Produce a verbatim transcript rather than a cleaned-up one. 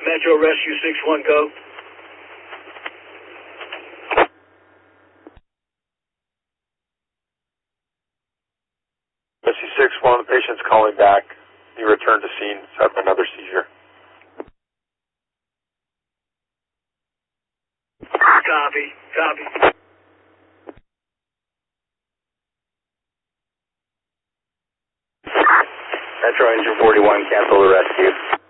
Metro Rescue six one, go. Rescue six one, the patient's calling back. He returned to scene, having another seizure. Copy, copy. Metro Engine forty-one, cancel the rescue.